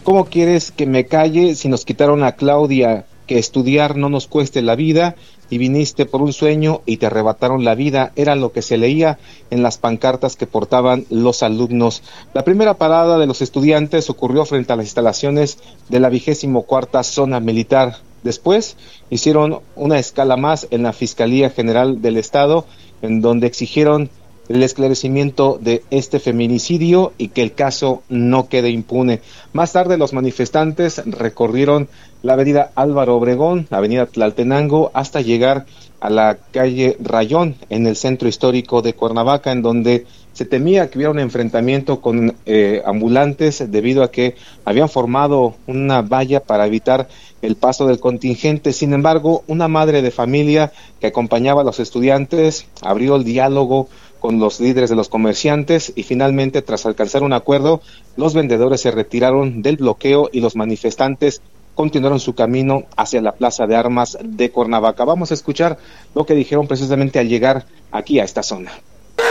¿Cómo quieres que me calle si nos quitaron a Claudia? Que estudiar no nos cueste la vida, y viniste por un sueño y te arrebataron la vida, era lo que se leía en las pancartas que portaban los alumnos. La primera parada de los estudiantes ocurrió frente a las instalaciones de la 24ª Zona Militar. Después hicieron una escala más en la Fiscalía General del Estado, en donde exigieron el esclarecimiento de este feminicidio y que el caso no quede impune. Más tarde los manifestantes recorrieron la avenida Álvaro Obregón, la avenida Tlaltenango, hasta llegar a la calle Rayón, en el centro histórico de Cuernavaca, en donde se temía que hubiera un enfrentamiento con ambulantes debido a que habían formado una valla para evitar el paso del contingente. Sin embargo, una madre de familia que acompañaba a los estudiantes abrió el diálogo con los líderes de los comerciantes y finalmente, tras alcanzar un acuerdo, los vendedores se retiraron del bloqueo y los manifestantes continuaron su camino hacia la Plaza de Armas de Cuernavaca. Vamos a escuchar lo que dijeron precisamente al llegar aquí a esta zona.